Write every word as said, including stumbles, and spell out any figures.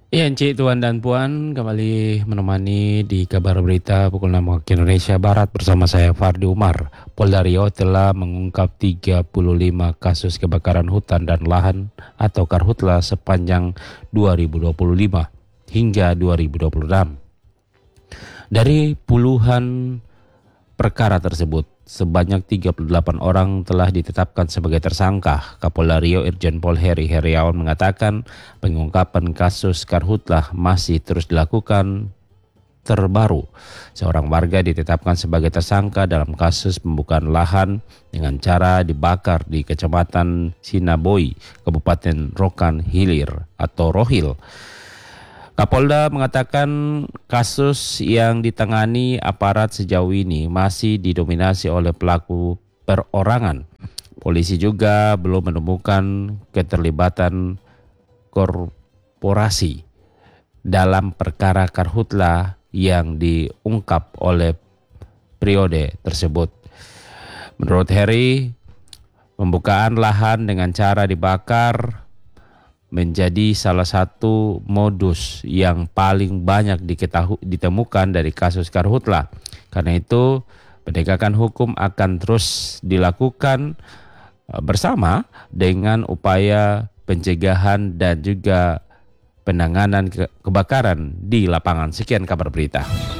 Ya, Encik, Tuan dan Puan, kembali menemani di kabar berita pukul enam waktu Indonesia Barat bersama saya Fardi Umar. Polda Riau telah mengungkap tiga puluh lima kasus kebakaran hutan dan lahan atau karhutla sepanjang dua ribu dua puluh lima hingga dua ribu dua puluh enam. Dari puluhan perkara tersebut, sebanyak tiga puluh delapan orang telah ditetapkan sebagai tersangka. Kapolda Riau Irjen Pol Heri Heriawan mengatakan pengungkapan kasus karhutlah masih terus dilakukan. Terbaru, seorang warga ditetapkan sebagai tersangka dalam kasus pembukaan lahan dengan cara dibakar di Kecamatan Sinaboi, Kabupaten Rokan Hilir atau Rohil. Kapolda mengatakan kasus yang ditangani aparat sejauh ini masih didominasi oleh pelaku perorangan. Polisi juga belum menemukan keterlibatan korporasi dalam perkara karhutla yang diungkap oleh periode tersebut. Menurut Heri, pembukaan lahan dengan cara dibakar menjadi salah satu modus yang paling banyak diketahui, ditemukan dari kasus karhutla. Karena itu, penegakan hukum akan terus dilakukan bersama dengan upaya pencegahan dan juga penanganan ke- kebakaran di lapangan. Sekian kabar berita.